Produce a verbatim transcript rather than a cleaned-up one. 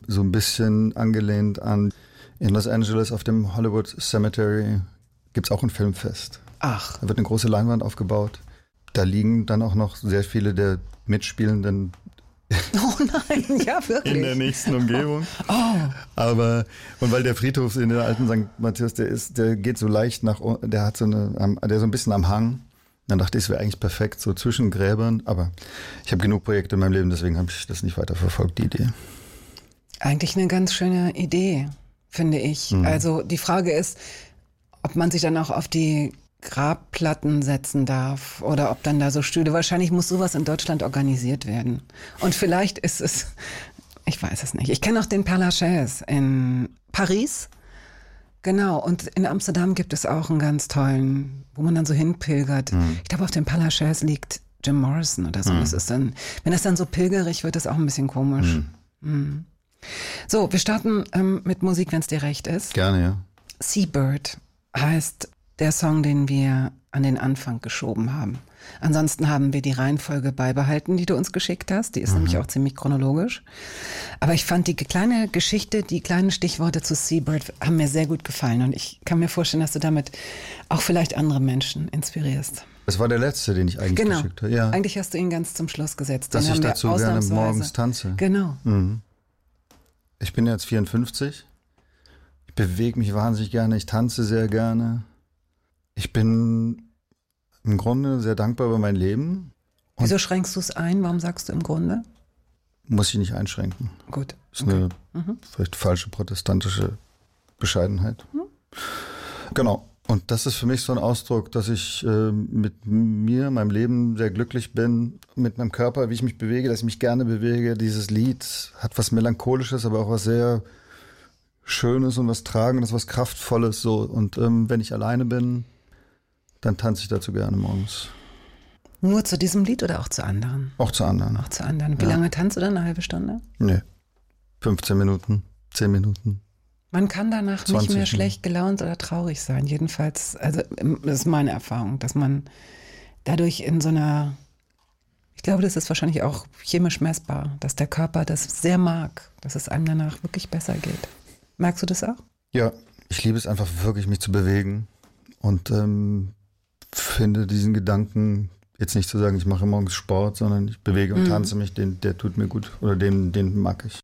so ein bisschen angelehnt an, in Los Angeles auf dem Hollywood Cemetery gibt es auch ein Filmfest. Ach. Da wird eine große Leinwand aufgebaut. Da liegen dann auch noch sehr viele der Mitspielenden oh nein, ja wirklich. in der nächsten Umgebung. Oh. Aber, und weil der Friedhof in der alten Sankt Matthias, der ist, der geht so leicht nach, der hat so eine, der ist so ein bisschen am Hang. Dann dachte ich, es wäre eigentlich perfekt, so zwischen Gräbern. Aber ich habe genug Projekte in meinem Leben, deswegen habe ich das nicht weiter verfolgt, die Idee. Eigentlich eine ganz schöne Idee, finde ich. Mhm. Also die Frage ist, ob man sich dann auch auf die Grabplatten setzen darf oder ob dann da so Stühle, wahrscheinlich muss sowas in Deutschland organisiert werden. Und vielleicht ist es, ich weiß es nicht. Ich kenne auch den Père Lachaise in Paris. Genau, und in Amsterdam gibt es auch einen ganz tollen, wo man dann so hinpilgert. Mhm. Ich glaube, auf dem Père Lachaise liegt Jim Morrison oder so. Mhm. Das ist dann, wenn das dann so pilgerig wird, ist auch ein bisschen komisch. Mhm. Mhm. So, wir starten ähm, mit Musik, wenn es dir recht ist. Gerne, ja. Seabird heißt der Song, den wir an den Anfang geschoben haben. Ansonsten haben wir die Reihenfolge beibehalten, die du uns geschickt hast. Die ist mhm. nämlich auch ziemlich chronologisch. Aber ich fand die kleine Geschichte, die kleinen Stichworte zu Seabird haben mir sehr gut gefallen. Und ich kann mir vorstellen, dass du damit auch vielleicht andere Menschen inspirierst. Das war der letzte, den ich eigentlich genau. geschickt habe. Ja. Eigentlich hast du ihn ganz zum Schluss gesetzt. Dass den ich dazu gerne morgens tanze. Genau. Mhm. Ich bin jetzt vierundfünfzig. Ich bewege mich wahnsinnig gerne. Ich tanze sehr gerne. Ich bin im Grunde sehr dankbar über mein Leben. Und wieso schränkst du es ein? Warum sagst du im Grunde? Muss ich nicht einschränken. Gut. Das ist okay. eine mhm. vielleicht falsche protestantische Bescheidenheit. Mhm. Genau. Und das ist für mich so ein Ausdruck, dass ich äh, mit mir, meinem Leben sehr glücklich bin, mit meinem Körper, wie ich mich bewege, dass ich mich gerne bewege. Dieses Lied hat was Melancholisches, aber auch was sehr Schönes und was Tragendes, was Kraftvolles. So. Und ähm, wenn ich alleine bin, dann tanze ich dazu gerne morgens. Nur zu diesem Lied oder auch zu anderen? Auch zu anderen. Auch zu anderen. Wie ja. lange tanzt du dann? Eine halbe Stunde? Nee, fünfzehn Minuten, zehn Minuten. Man kann danach nicht mehr schlecht gelaunt oder traurig sein. Jedenfalls, also das ist meine Erfahrung, dass man dadurch in so einer, ich glaube, das ist wahrscheinlich auch chemisch messbar, dass der Körper das sehr mag, dass es einem danach wirklich besser geht. Merkst du das auch? Ja, ich liebe es einfach wirklich, mich zu bewegen. Und ähm, finde diesen Gedanken, jetzt nicht zu sagen, ich mache morgens Sport, sondern ich bewege und mhm. tanze mich, den, der tut mir gut oder den, den mag ich.